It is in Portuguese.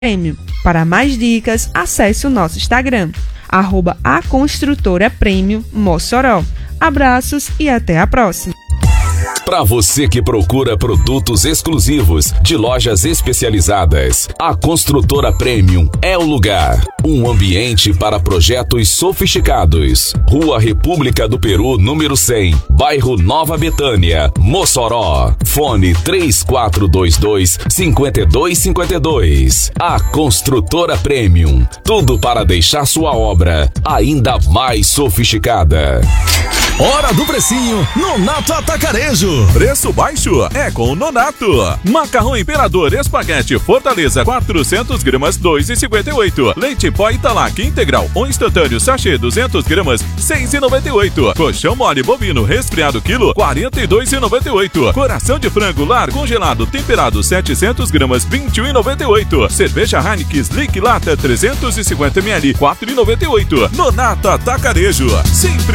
Prêmio. Para mais dicas, acesse o nosso Instagram, @aconstrutorapremio-Mossoró. Abraços e até a próxima! Para você que procura produtos exclusivos de lojas especializadas, a Construtora Premium é o lugar. Um ambiente para projetos sofisticados. Rua República do Peru, número 100, bairro Nova Betânia, Mossoró. Fone 3422-5252. A Construtora Premium. Tudo para deixar sua obra ainda mais sofisticada. Hora do precinho, Nonato Atacarejo. Preço baixo é com o Nonato. Macarrão Imperador Espaguete Fortaleza 400 gramas, 2,58. Leite pó Italac integral ou instantâneo sachê 200 gramas, 6,98. Colchão mole bovino resfriado quilo, 42,98. Coração de frango lar congelado temperado 700 gramas, 21,98. Cerveja Heineken Slick lata 350 ml, 4,98. Nonato Atacarejo. Sempre